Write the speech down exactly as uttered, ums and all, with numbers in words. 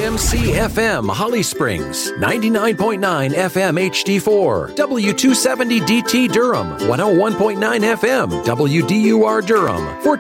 M C F M Holly Springs, ninety-nine point nine F M H D four, W two seventy D T Durham, one oh one point nine F M W D U R Durham,